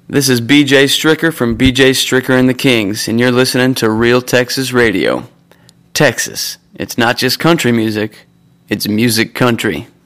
This is BJ Stricker from BJ Stricker and the Kings, and you're listening to Real Texas Radio. Texas, it's not just country music, it's music country.